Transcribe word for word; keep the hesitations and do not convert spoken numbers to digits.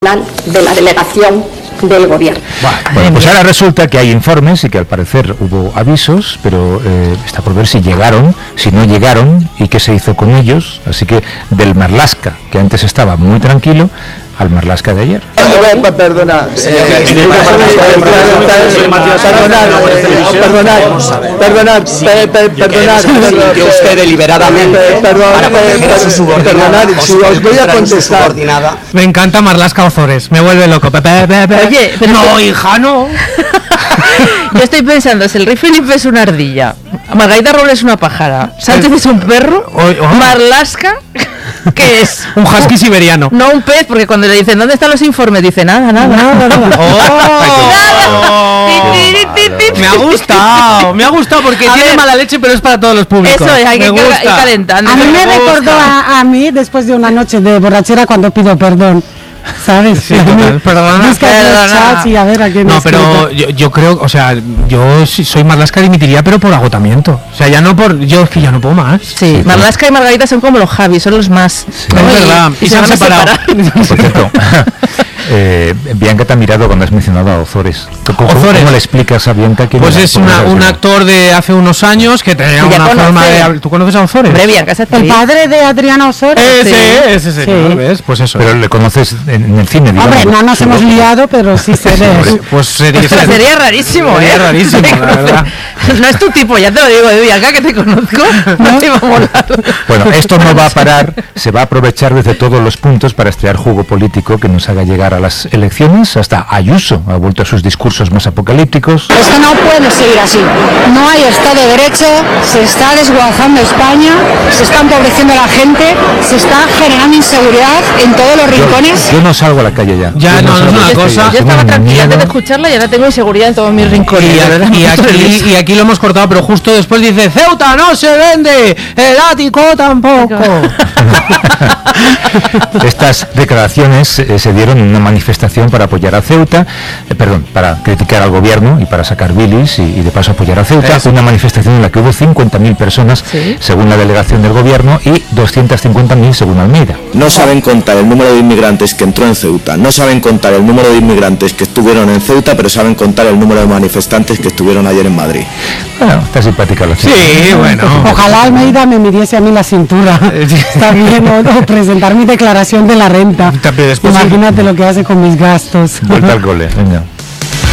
personal de la delegación del gobierno. Bueno, pues ahora resulta que hay informes y que al parecer hubo avisos, pero eh, está por ver si llegaron, si no llegaron y qué se hizo con ellos. Así que del Marlaska, que antes estaba muy tranquilo, al Marlaska de ayer. Perdona, perdonad, perdonad, que usted deliberadamente para proteger a su subordinada, os voy a contestar. Me encanta Marlaska Ozores, me vuelve loco. Oye, pero no, que... hija, no. Yo estoy pensando, si el rey Felipe es una ardilla, Margarita Robles es una pájara, Sánchez es un perro, oh, oh. Marlaska, ¿qué es? Un husky siberiano. No un pez, porque cuando le dicen ¿dónde están los informes? Dice nada, nada, nada, nada. Oh, nada. Me ha gustado, me ha gustado porque a tiene ver, mala leche, pero es para todos los públicos. Eso es, hay que ir calentando. A mí me recordó a, a mí después de una noche de borrachera cuando pido perdón. ¿Sabes? Sí, total, perdona, perdona. Y a ver a qué no, pero yo, yo creo, o sea, yo si soy Marlaska dimitiría, pero por agotamiento. O sea, ya no por, yo es que ya no puedo más. Sí, sí, Marlaska y Margarita son como los Javi, son los más. Sí. No, es verdad, y, y se, se han separado. Por cierto, eh, Bianca te ha mirado cuando has mencionado a Ozores. ¿Cómo, Ozores. ¿Cómo le explicas a Bianca quién Pues es una, un actor de hace unos años que tenía una conoce. forma de... ¿Tú conoces a Ozores? Hombre, Bianca, ¿es el padre de Adriana Ozores. Ese, sí. ese señor, sí. ¿ves? Pues eso. Pero le conoces en, en el cine, digamos. Hombre, no nos hemos liado, pero sí se ve. Pues sería, sería, sería rarísimo, sería ¿eh? rarísimo, la verdad. No es tu tipo, ya te lo digo, de Bianca, que te conozco, no te iba a molar. Bueno, esto no va a parar, se va a aprovechar desde todos los puntos para estrear jugo político que nos haga llegar a las elecciones. Hasta Ayuso ha vuelto a sus discursos más apocalípticos. Esto no puede seguir así. No hay Estado de Derecho, se está desguazando España, se está empobreciendo la gente, se está generando inseguridad en todos los rincones. Yo, yo no salgo a la calle ya. Ya, no, no es una cosa. Yo estaba tranquila antes de escucharla y ahora tengo inseguridad en todos mis rincones. Y, a, y, aquí, y aquí lo hemos cortado, pero justo después dice: Ceuta no se vende, el ático tampoco. Estas declaraciones eh, se dieron en una manifestación para apoyar a Ceuta, eh, perdón, para criticar al gobierno y para sacar bilis y, y de paso apoyar a Ceuta. Eso. Una manifestación en la que hubo cincuenta mil personas, ¿sí?, según la delegación del gobierno, y doscientas cincuenta mil según Almeida. No saben contar el número de inmigrantes que entró en Ceuta, no saben contar el número de inmigrantes que estuvieron en Ceuta, pero saben contar el número de manifestantes que estuvieron ayer en Madrid. Bueno, está simpática la ciudad. Sí, bueno. Ojalá Almeida me midiese a mí la cintura. Está bien, o, o presentar mi declaración de la renta. Imagínate lo que hace con mis gastos. Vuelta al cole, venga.